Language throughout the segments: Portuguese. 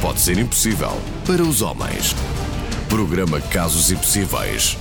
pode ser impossível para os homens. Programa Casos Impossíveis.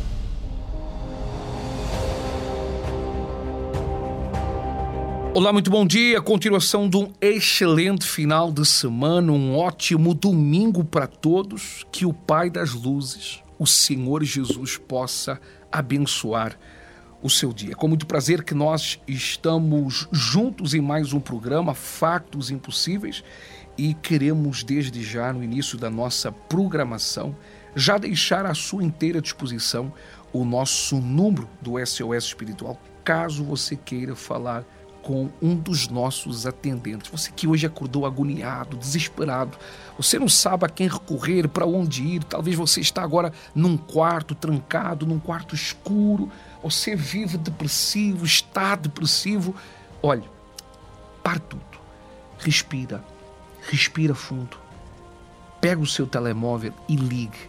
Olá, muito bom dia. Continuação de um excelente final de semana, um ótimo domingo para todos. Que o Pai das Luzes, o Senhor Jesus, possa abençoar o seu dia. Com muito prazer que nós estamos juntos em mais um programa, Factos Impossíveis, e queremos desde já, no início da nossa programação, já deixar à sua inteira disposição o nosso número do SOS Espiritual, caso você queira falar com um dos nossos atendentes. Você que hoje acordou agoniado, desesperado, você não sabe a quem recorrer, para onde ir, talvez você está agora num quarto trancado, num quarto escuro, você vive depressivo, está depressivo. Olha, para tudo, respira fundo, pega o seu telemóvel e ligue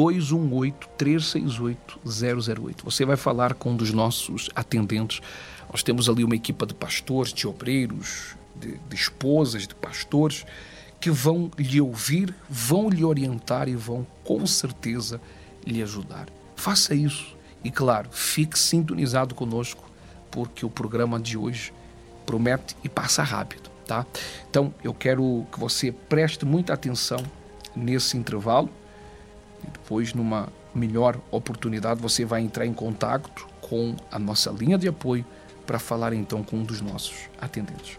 218-368-008. Você vai falar com um dos nossos atendentes. Nós temos ali uma equipa de pastores, de obreiros, de esposas, de pastores, que vão lhe ouvir, vão lhe orientar e vão, com certeza, lhe ajudar. Faça isso e, claro, fique sintonizado conosco, porque o programa de hoje promete e passa rápido, tá? Então, eu quero que você preste muita atenção nesse intervalo e depois, numa melhor oportunidade, você vai entrar em contato com a nossa linha de apoio para falar então com um dos nossos atendentes.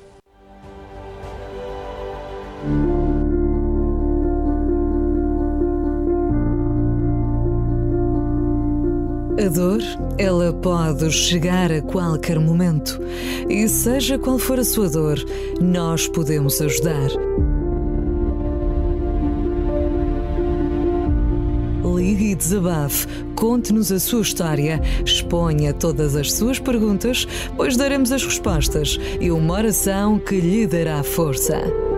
A dor, ela pode chegar a qualquer momento. E seja qual for a sua dor, nós podemos ajudar. Ligue e desabafe, conte-nos a sua história, exponha todas as suas perguntas, pois daremos as respostas e uma oração que lhe dará força.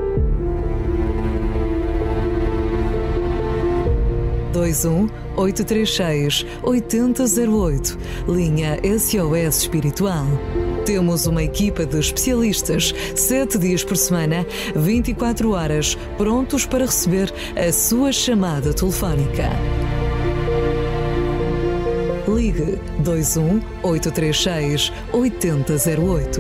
21-836-8008, linha SOS Espiritual. Temos uma equipa de especialistas, 7 dias por semana, 24 horas, prontos para receber a sua chamada telefónica. Ligue 21-836-8008.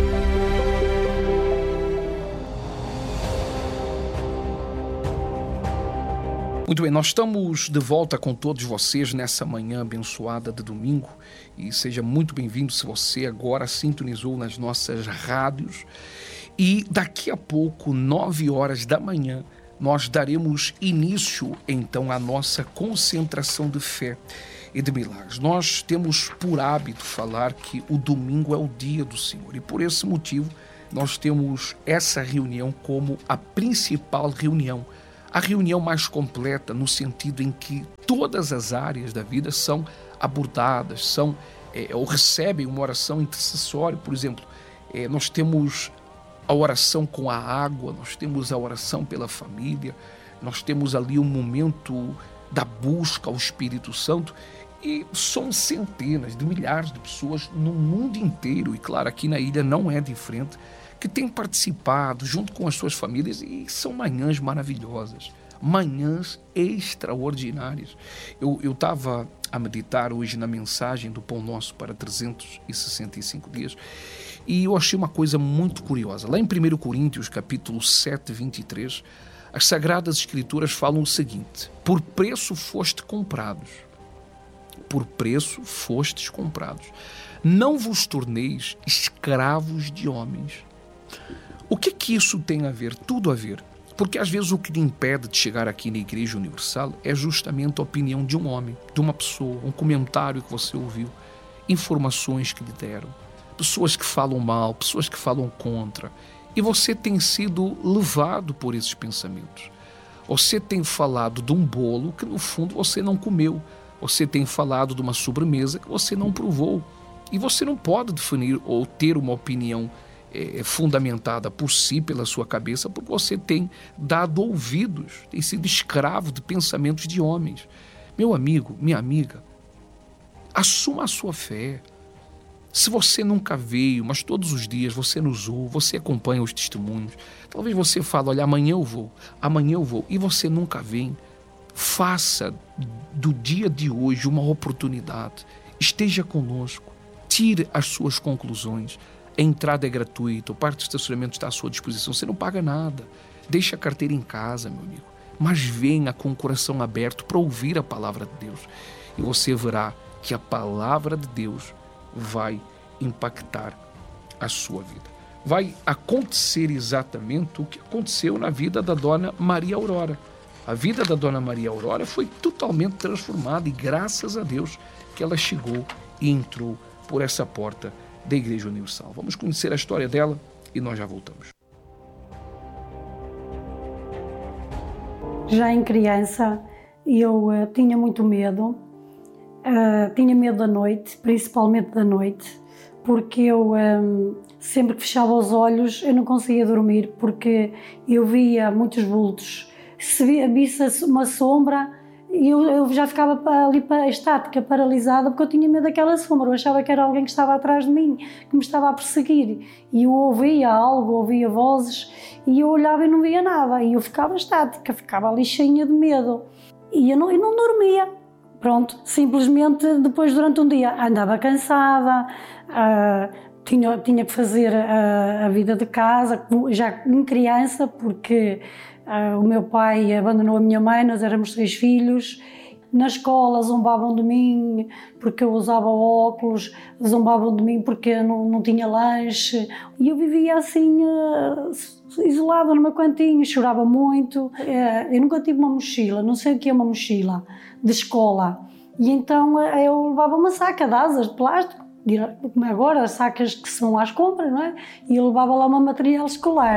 Muito bem, nós estamos de volta com todos vocês nessa manhã abençoada de domingo e seja muito bem-vindo se você agora sintonizou nas nossas rádios. E daqui a pouco, 9 horas da manhã, nós daremos início então à nossa concentração de fé e de milagres. Nós temos por hábito falar que o domingo é o dia do Senhor e por esse motivo nós temos essa reunião como a principal reunião, a reunião mais completa no sentido em que todas as áreas da vida são abordadas, ou recebem uma oração intercessória. Por exemplo, nós temos a oração com a água, nós temos a oração pela família, nós temos ali um momento da busca ao Espírito Santo e são centenas de milhares de pessoas no mundo inteiro, e claro, aqui na ilha não é diferente, que têm participado junto com as suas famílias e são manhãs maravilhosas, manhãs extraordinárias. Eu estava a meditar hoje na mensagem do Pão Nosso para 365 dias e eu achei uma coisa muito curiosa. Lá em 1 Coríntios, capítulo 7, 23, as Sagradas Escrituras falam o seguinte: por preço fostes comprados, não vos torneis escravos de homens. O que isso tem a ver? Tudo a ver. Porque às vezes o que lhe impede de chegar aqui na Igreja Universal é justamente a opinião de um homem, de uma pessoa, um comentário que você ouviu, informações que lhe deram, pessoas que falam mal, pessoas que falam contra, e você tem sido levado por esses pensamentos. Você tem falado de um bolo que no fundo você não comeu, você tem falado de uma sobremesa que você não provou, e você não pode definir ou ter uma opinião fundamentada por si, pela sua cabeça, porque você tem dado ouvidos, tem sido escravo de pensamentos de homens. Meu amigo, minha amiga, assuma a sua fé. Se você nunca veio, mas todos os dias você nos ouve, você acompanha os testemunhos, talvez você fale, olha, amanhã eu vou, e você nunca vem, faça do dia de hoje uma oportunidade. Esteja conosco, tire as suas conclusões. A entrada é gratuita, o parque de estacionamento está à sua disposição, você não paga nada. Deixe a carteira em casa, meu amigo, mas venha com o coração aberto para ouvir a palavra de Deus. E você verá que a palavra de Deus vai impactar a sua vida. Vai acontecer exatamente o que aconteceu na vida da Dona Maria Aurora. A vida da Dona Maria Aurora foi totalmente transformada e graças a Deus que ela chegou e entrou por essa porta da Igreja Universal. Vamos conhecer a história dela e nós já voltamos. Já em criança eu tinha muito medo. Tinha medo da noite, principalmente da noite, porque eu sempre que fechava os olhos eu não conseguia dormir, porque eu via muitos vultos. Se visse uma sombra, eu já ficava ali estática, paralisada, porque eu tinha medo daquela sombra. Eu achava que era alguém que estava atrás de mim, que me estava a perseguir. E eu ouvia algo, ouvia vozes, e eu olhava e não via nada. E eu ficava estática, ficava ali cheia de medo. E eu não dormia. Pronto, simplesmente depois durante um dia andava cansada, tinha que fazer a vida de casa, já em criança, porque o meu pai abandonou a minha mãe, nós éramos 6 filhos. Na escola zombavam de mim porque eu usava óculos, zombavam de mim porque eu não tinha lanche. E eu vivia assim, isolada no meu cantinho, chorava muito. Eu nunca tive uma mochila, não sei o que é uma mochila de escola. E então eu levava uma saca de asas de plástico, como agora, as sacas que são às compras, não é? E eu levava lá o meu material escolar.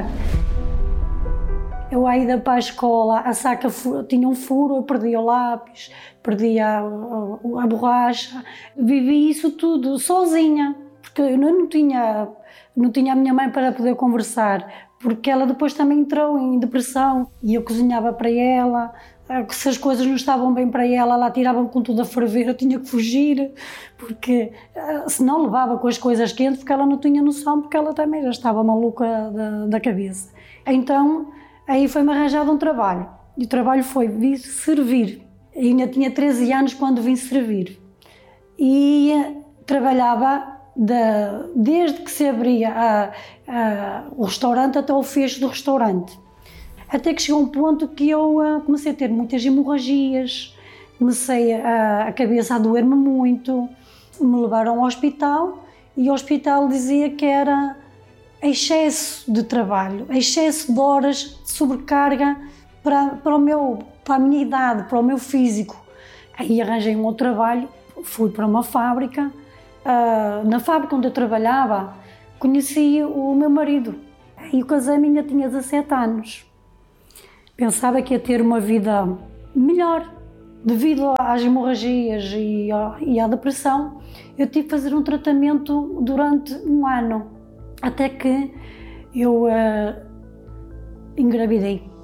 Eu à ida para a escola, a saca tinha um furo, eu perdia o lápis, perdia a borracha. Vivi isso tudo sozinha, porque eu não tinha a minha mãe para poder conversar, porque ela depois também entrou em depressão e eu cozinhava para ela. Se as coisas não estavam bem para ela tirava-me com tudo a ferver, eu tinha que fugir, porque senão levava com as coisas quentes, porque ela não tinha noção, porque ela também já estava maluca da cabeça. Então, aí foi-me arranjado um trabalho, e o trabalho foi vir servir. Eu ainda tinha 13 anos quando vim servir. E trabalhava desde que se abria o restaurante até o fecho do restaurante. Até que chegou um ponto que eu comecei a ter muitas hemorragias, comecei a cabeça a doer-me muito, me levaram ao hospital e o hospital dizia que era excesso de trabalho, excesso de horas de sobrecarga para a minha idade, para o meu físico. Aí arranjei um outro trabalho, fui para uma fábrica. Na fábrica onde eu trabalhava, conheci o meu marido e o casei-me, ainda tinha 17 anos. Pensava que ia ter uma vida melhor. Devido às hemorragias e à depressão, eu tive que fazer um tratamento durante um ano, até que eu engravidei.